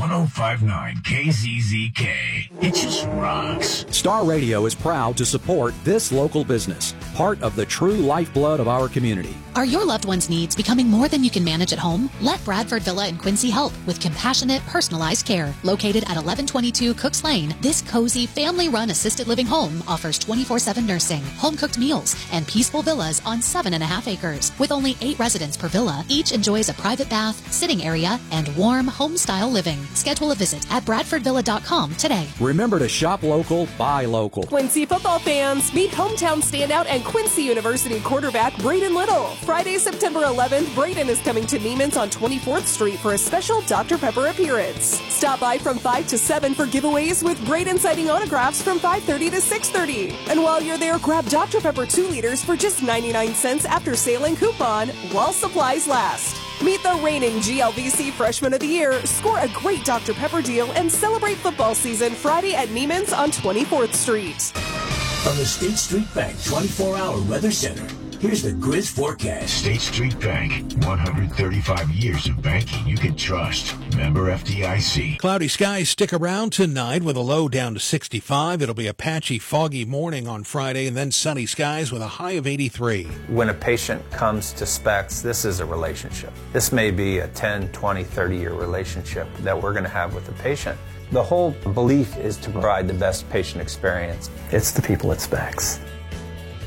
1059 KZZK. It just rocks. Star Radio is proud to support this local business, part of the true lifeblood of our community. Are your loved one's needs becoming more than you can manage at home? Let Bradford Villa in Quincy help with compassionate, personalized care. Located at 1122 Cooks Lane, this cozy, family-run assisted living home offers 24/7 nursing, home-cooked meals, and peaceful villas on 7.5 acres. With only 8 residents per villa, each enjoys a private bath, sitting area, and warm home-style living. Schedule a visit at bradfordvilla.com today. Remember to shop local, buy local. Quincy football fans, meet hometown standout and Quincy University quarterback Braden Little. Friday, September 11th, Braden is coming to Neiman's on 24th Street for a special Dr. Pepper appearance. Stop by from 5 to 7 for giveaways with Braden signing autographs from 5:30 to 6:30. And while you're there, grab Dr. Pepper 2 liters for just 99 cents after sale and coupon while supplies last. Meet the reigning GLVC Freshman of the Year, score a great Dr. Pepper deal, and celebrate football season Friday at Neiman's on 24th Street. From the State Street Bank 24-hour Weather Center, here's the Grizz forecast. State Street Bank, 135 years of banking you can trust. Member FDIC. Cloudy skies stick around tonight with a low down to 65. It'll be a patchy, foggy morning on Friday and then sunny skies with a high of 83. When a patient comes to Specs, this is a relationship. This may be a 10, 20, 30-year relationship that we're going to have with the patient. The whole belief is to provide the best patient experience. It's the people at Specs.